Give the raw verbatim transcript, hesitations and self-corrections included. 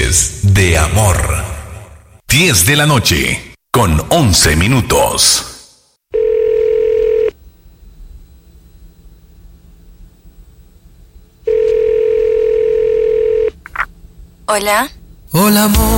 Noches de Amor. diez de la noche, con once minutos. Hola. Hola, amor.